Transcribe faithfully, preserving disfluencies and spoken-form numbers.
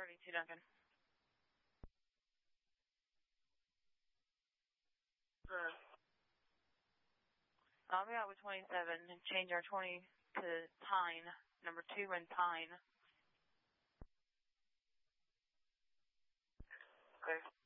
thirty-two, Duncan. Uh, I'll be out with twenty-seven and change our twenty to Pine, number two and Pine. Okay.